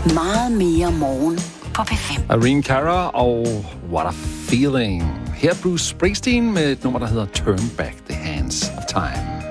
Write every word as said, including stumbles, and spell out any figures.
Meget mere morgen på P fem. Irene Cara og What a Feeling. Her Bruce Springsteen med et nummer, der hedder Turn Back the Hands of Time.